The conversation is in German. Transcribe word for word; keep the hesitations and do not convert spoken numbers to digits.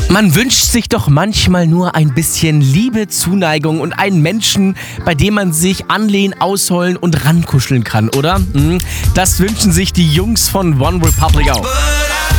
Man wünscht sich doch manchmal nur ein bisschen Liebe, Zuneigung und einen Menschen, bei dem man sich anlehnen, ausholen und rankuscheln kann, oder? Hm, das wünschen sich die Jungs von One Republic auch.